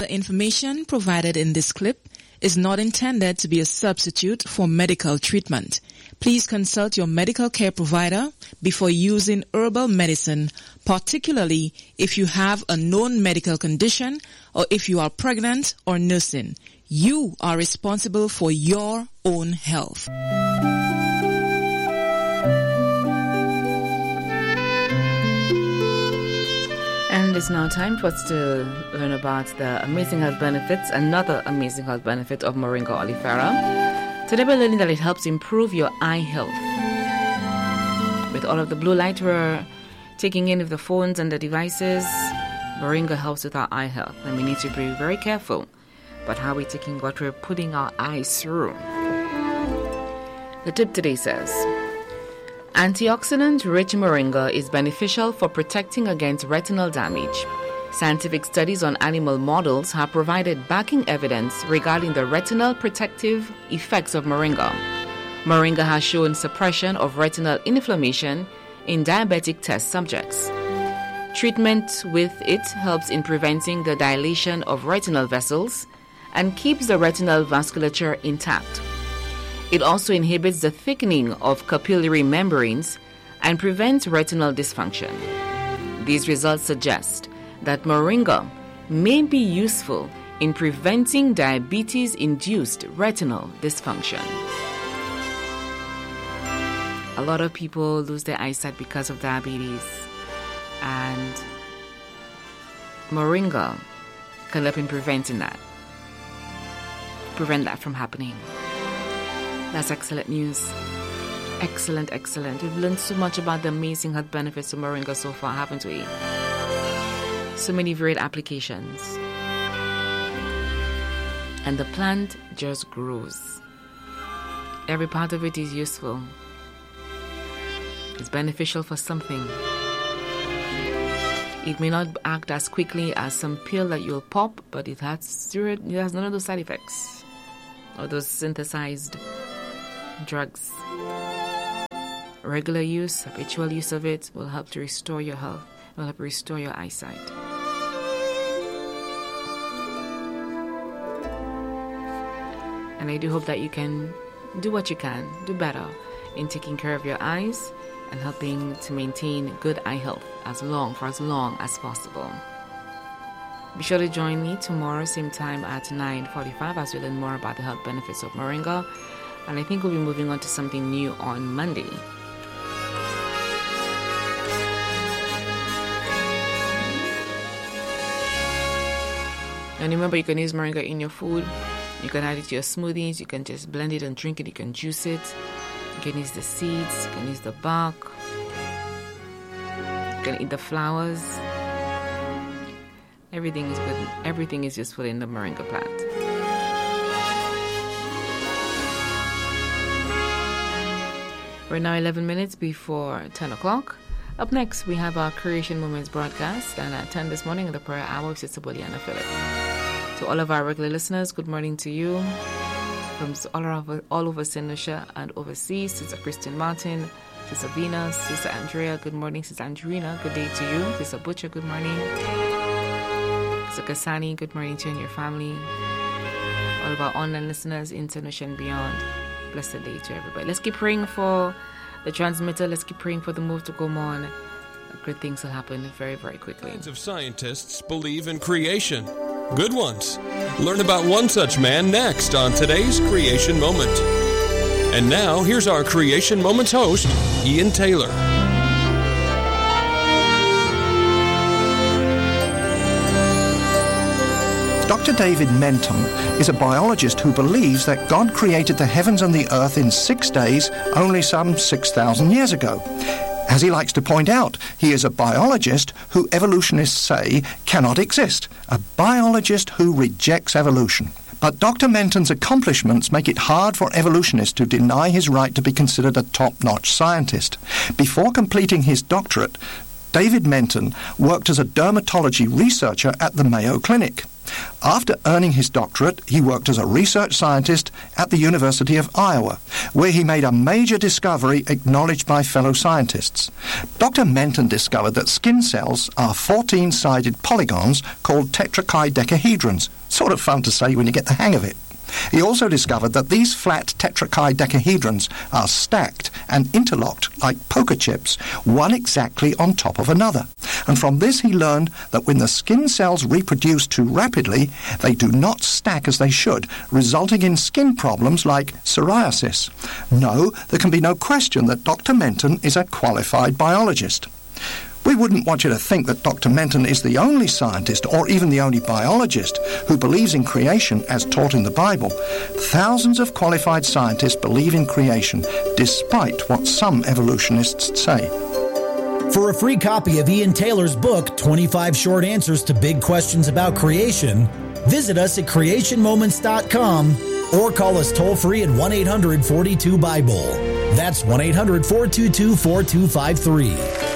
The information provided in this clip is not intended to be a substitute for medical treatment. Please consult your medical care provider before using herbal medicine, particularly if you have a known medical condition or if you are pregnant or nursing. You are responsible for your own health. And it's now time for us to learn about the amazing health benefits, another amazing health benefit of Moringa oleifera. Today we're learning that it helps improve your eye health. With all of the blue light we're taking in with the phones and the devices, Moringa helps with our eye health. And we need to be very careful about how we're taking what we're putting our eyes through. The tip today says, antioxidant-rich moringa is beneficial for protecting against retinal damage. Scientific studies on animal models have provided backing evidence regarding the retinal protective effects of moringa. Moringa has shown suppression of retinal inflammation in diabetic test subjects. Treatment with it helps in preventing the dilation of retinal vessels and keeps the retinal vasculature intact. It also inhibits the thickening of capillary membranes and prevents retinal dysfunction. These results suggest that moringa may be useful in preventing diabetes-induced retinal dysfunction. A lot of people lose their eyesight because of diabetes, and moringa can help in preventing that. Prevent that from happening. That's excellent news. Excellent. We've learned so much about the amazing health benefits of moringa so far, haven't we? So many varied applications. And the plant just grows. Every part of it is useful. It's beneficial for something. It may not act as quickly as some pill that you'll pop, but it has none of those side effects or those synthesized drugs. Regular use, habitual use of it will help to restore your health, will help restore your eyesight. And I do hope that you can do what you can, do better in taking care of your eyes and helping to maintain good eye health for as long as possible. Be sure to join me tomorrow, same time at 9:45 as we learn more about the health benefits of moringa. And I think we'll be moving on to something new on Monday. And remember, you can use moringa in your food. You can add it to your smoothies. You can just blend it and drink it. You can juice it. You can use the seeds. You can use the bark. You can eat the flowers. Everything is good. Everything is useful in the moringa plant. We're now 11 minutes before 10 o'clock. Up next, we have our Creation Moments broadcast. And at 10 this morning, in the prayer hour with Sister Boliana Philip. To all of our regular listeners, good morning to you. From all over St. Lucia and overseas, Sister Christine Martin, Sister Venus, Sister Andrea, good morning. Sister Andrina, good day to you. Sister Butcher, good morning. Sister Kasani, good morning to you and your family. All of our online listeners in St. Lucia and beyond, blessed day to everybody. Let's keep praying for the transmitter. Let's keep praying for the move to go on. Great things will happen very, very quickly. Millions of scientists believe in creation. Good ones. Learn about one such man next on today's Creation Moment. And now, here's our Creation Moments host, Ian Taylor. Dr. David Menton is a biologist who believes that God created the heavens and the earth in 6 days only some 6,000 years ago. As he likes to point out, he is a biologist who evolutionists say cannot exist, a biologist who rejects evolution. But Dr. Menton's accomplishments make it hard for evolutionists to deny his right to be considered a top-notch scientist. Before completing his doctorate, David Menton worked as a dermatology researcher at the Mayo Clinic. After earning his doctorate, he worked as a research scientist at the University of Iowa, where he made a major discovery acknowledged by fellow scientists. Dr. Menton discovered that skin cells are 14-sided polygons called tetrachydecahedrons. Sort of fun to say when you get the hang of it. He also discovered that these flat tetrachydecahedrons are stacked and interlocked like poker chips, one exactly on top of another. And from this he learned that when the skin cells reproduce too rapidly, they do not stack as they should, resulting in skin problems like psoriasis. No, there can be no question that Dr. Menton is a qualified biologist. We wouldn't want you to think that Dr. Menton is the only scientist or even the only biologist who believes in creation as taught in the Bible. Thousands of qualified scientists believe in creation, despite what some evolutionists say. For a free copy of Ian Taylor's book, 25 Short Answers to Big Questions About Creation, visit us at creationmoments.com or call us toll-free at 1-800-42-BIBLE. That's 1-800-422-4253.